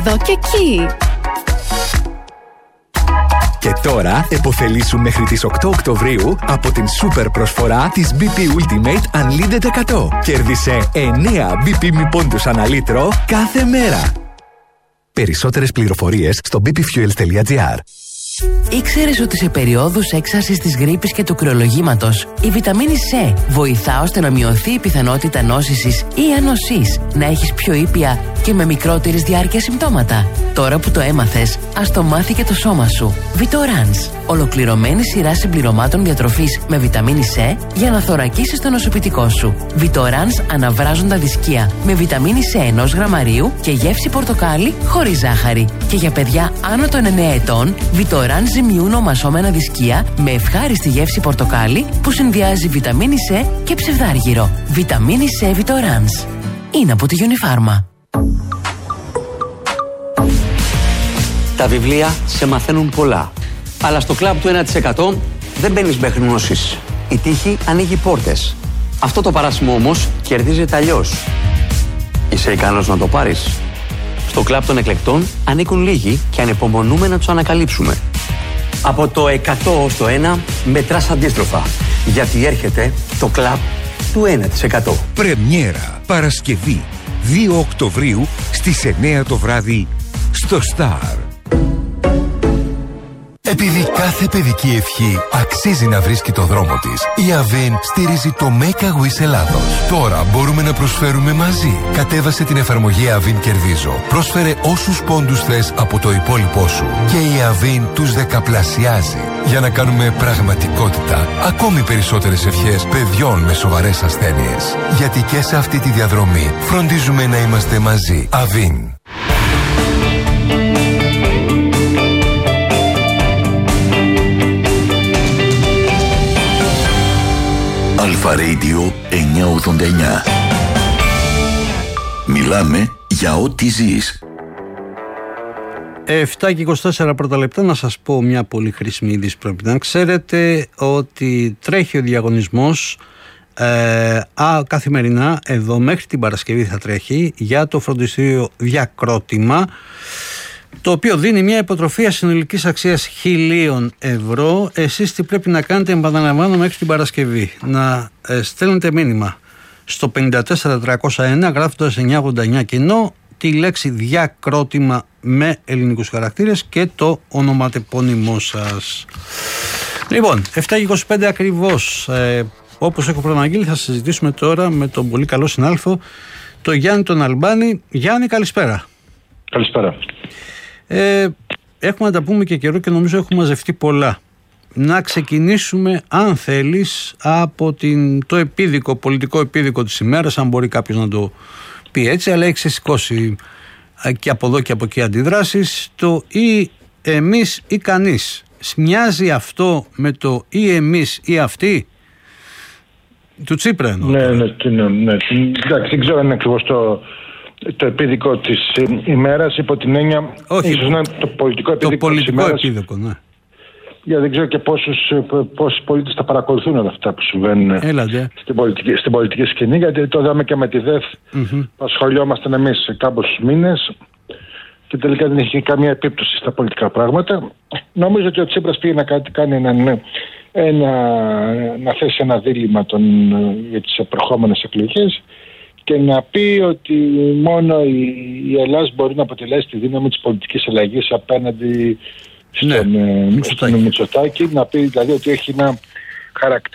Εδώ και εκεί. Και τώρα επωφελήσου μέχρι τις 8 Οκτωβρίου από την σούπερ προσφορά της BP Ultimate Unlimited 100. Κέρδισε 9 BP μη πόντους ανά λίτρο κάθε μέρα. Περισσότερες πληροφορίες στο bpfuels.gr. Ήξερες ότι σε περιόδους έξαρσης της γρίπης και του κρυολογήματος η βιταμίνη C βοηθά ώστε να μειωθεί η πιθανότητα νόσησης ή ανοσής, να έχεις πιο ήπια και με μικρότερης διάρκειας συμπτώματα? Τώρα που το έμαθες, ας το μάθει και το σώμα σου. Vitorans, ολοκληρωμένη σειρά συμπληρωμάτων διατροφής με βιταμίνη C για να θωρακίσεις το νοσοποιητικό σου. Vitorans αναβράζοντα δισκία με βιταμίνη C 1 γραμμαρίου και γεύση πορτοκάλι χωρίς ζάχαρη. Και για παιδιά άνω των 9 ετών, Vitorans ζυμιούν ομασώμενα δισκία με ευχάριστη γεύση πορτοκάλι που συνδυάζει βιταμίνη C και ψευδάργυρο. Βιταμίνη C Vitorans. Είναι από τη Unifarma. Τα βιβλία σε μαθαίνουν πολλά. Αλλά στο κλαμπ του 1% δεν μπαίνεις μέχρι γνώσεις. Η τύχη ανοίγει πόρτες. Αυτό το παράσημο όμως κερδίζεται αλλιώς. Είσαι ικανός να το πάρεις? Στο κλαμπ των εκλεκτών ανήκουν λίγοι και ανυπομονούμε να τους ανακαλύψουμε. Από το 100 ως το 1 μετράς αντίστροφα. Γιατί έρχεται το κλαμπ του 1%. Πρεμιέρα Παρασκευή 2 Οκτωβρίου στις 9 το βράδυ στο Star. Επειδή κάθε παιδική ευχή αξίζει να βρίσκει το δρόμο της, η Avin στηρίζει το Make a Wish Ελλάδος. Τώρα μπορούμε να προσφέρουμε μαζί. Κατέβασε την εφαρμογή Avin Κερδίζω. Πρόσφερε όσους πόντους θες από το υπόλοιπό σου. Και η Avin τους δεκαπλασιάζει. Για να κάνουμε πραγματικότητα ακόμη περισσότερες ευχές παιδιών με σοβαρές ασθένειες. Γιατί και σε αυτή τη διαδρομή φροντίζουμε να είμαστε μαζί. Avin. Αλφα Radio 989. Μιλάμε για ό,τι ζεις. 7 και 24 πρώτα λεπτά. Να σας πω μια πολύ χρήσιμη είδηση. Πρέπει να ξέρετε ότι τρέχει ο διαγωνισμός καθημερινά, εδώ μέχρι την Παρασκευή θα τρέχει, για το φροντιστήριο Διακρότημα, το οποίο δίνει μια υποτροφία συνολικής αξίας 1.000 ευρώ. Εσείς τι πρέπει να κάνετε? Επαναλαμβάνω, μέχρι την Παρασκευή να στέλνετε μήνυμα στο 54301 γράφοντας 989 κοινό τη λέξη Διακρότημα με ελληνικούς χαρακτήρες και το ονοματεπώνυμό σας. Λοιπόν, 7:25 ακριβώς. Όπως έχω προαναγγείλει, θα συζητήσουμε τώρα με τον πολύ καλό συνάδελφο, τον Γιάννη τον Αλμπάνη. Γιάννη, καλησπέρα. Καλησπέρα. Έχουμε να τα πούμε και καιρό και νομίζω έχουμε μαζευτεί πολλά. Να ξεκινήσουμε, αν θέλεις, από το επίδικο, πολιτικό επίδικο της ημέρας, αν μπορεί κάποιος να το πει έτσι, αλλά έχει σηκώσει και από εδώ και από εκεί αντιδράσεις. Το ή εμείς ή κανείς. Μοιάζει αυτό με το ή εμείς ή αυτοί του Τσίπρα εννοώ. Ναι. Εντάξει, δεν ξέρω αν είναι ακριβώς το επίδικο της ημέρας, υπό την έννοια. Όχι, ίσως να είναι το πολιτικό επίδικο της ημέρας. Επίδικο, ναι. Γιατί δεν ξέρω και πόσοι πολίτες τα παρακολουθούν όλα αυτά που συμβαίνουν στην πολιτική σκηνή. Γιατί το είδαμε και με τη ΔΕΘ που ασχολιόμασταν εμείς κάμποσους μήνες και τελικά δεν έχει καμία επίπτωση στα πολιτικά πράγματα. Νομίζω ότι ο Τσίπρας πήγε να θέσει ένα δίλημμα για τις επερχόμενες εκλογές και να πει ότι μόνο η Ελλάδα μπορεί να αποτελέσει τη δύναμη της πολιτικής αλλαγής απέναντι στον Μητσοτάκη. Να πει δηλαδή ότι έχει ένα χαρακτήρα